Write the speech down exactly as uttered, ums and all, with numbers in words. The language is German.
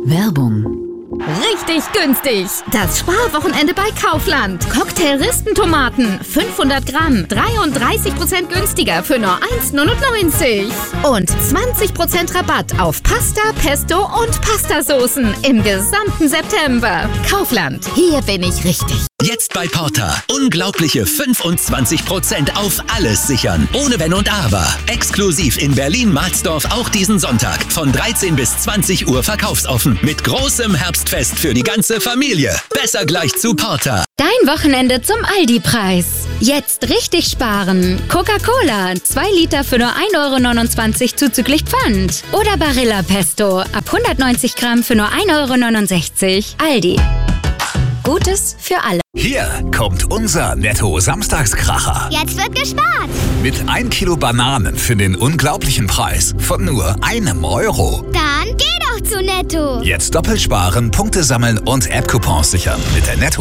Werbung. Richtig günstig. Das Sparwochenende bei Kaufland. Cocktail-Ristentomaten, fünfhundert Gramm, dreiunddreißig Prozent günstiger für nur eins Komma neunundneunzig. Und zwanzig Prozent Rabatt auf Pasta, Pesto und Pastasoßen im gesamten September. Kaufland, hier bin ich richtig. Jetzt bei Porter. Unglaubliche fünfundzwanzig Prozent auf alles sichern. Ohne Wenn und Aber. Exklusiv in Berlin-Mahlsdorf auch diesen Sonntag. Von dreizehn bis zwanzig Uhr verkaufsoffen. Mit großem Herbstfest für die ganze Familie. Besser gleich zu Porter. Dein Wochenende zum Aldi-Preis. Jetzt richtig sparen. Coca-Cola, zwei Liter für nur ein Euro neunundzwanzig zuzüglich Pfand. Oder Barilla Pesto, ab hundertneunzig Gramm für nur ein Euro neunundsechzig. Aldi. Gutes für alle. Hier kommt unser Netto-Samstagskracher. Jetzt wird gespart. Mit ein Kilo Bananen für den unglaublichen Preis von nur einem Euro. Dann geh doch zu Netto. Jetzt doppelt sparen, Punkte sammeln und App-Coupons sichern mit der Netto.